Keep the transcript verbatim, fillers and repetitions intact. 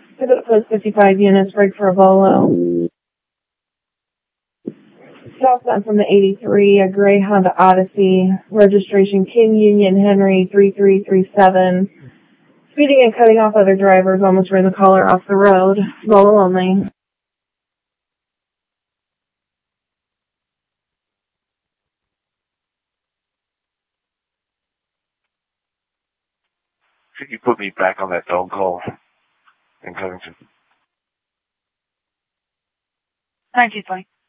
Pick up post fifty-five units, break for a Volo. Southbound from the eighty-three, a gray Honda Odyssey, registration King Union Henry three three three seven. Speeding and cutting off other drivers, almost ran the caller off the road. Volo only. Could you put me back on that phone call in Covington? nine two twenty.